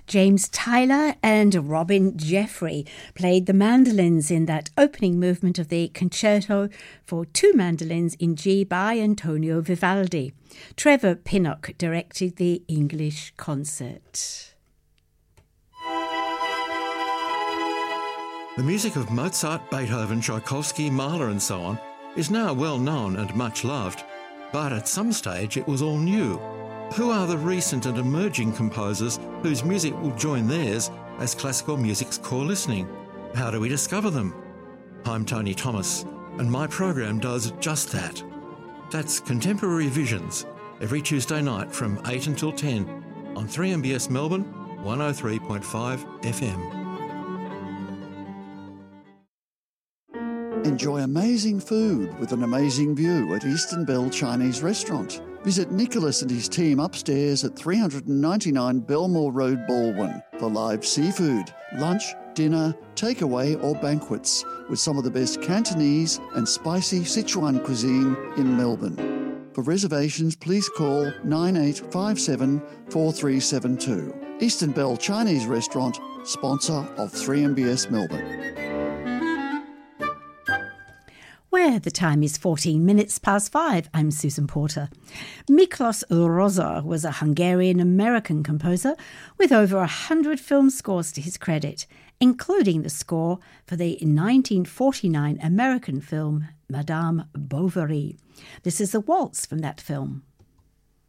James Tyler and Robin Jeffrey played the mandolins in that opening movement of the concerto for two mandolins in G by Antonio Vivaldi. Trevor Pinnock directed the English concert. The music of Mozart, Beethoven, Tchaikovsky, Mahler and so on is now well known and much loved, but at some stage it was all new. Who are the recent and emerging composers whose music will join theirs as classical music's core listening? How do we discover them? I'm Tony Thomas, and my program does just that. That's Contemporary Visions, every Tuesday night from 8 until 10 on 3MBS Melbourne, 103.5 FM. Enjoy amazing food with an amazing view at Eastern Bell Chinese Restaurant. Visit Nicholas and his team upstairs at 399 Belmore Road, Baldwin for live seafood, lunch, dinner, takeaway or banquets with some of the best Cantonese and spicy Sichuan cuisine in Melbourne. For reservations, please call 9857 4372. Eastern Bell Chinese Restaurant, sponsor of 3MBS Melbourne. Where the time is 14 minutes past 5, I'm Susan Porter. Miklos Rozsa was a Hungarian-American composer with over 100 film scores to his credit, including the score for the 1949 American film Madame Bovary. This is a waltz from that film.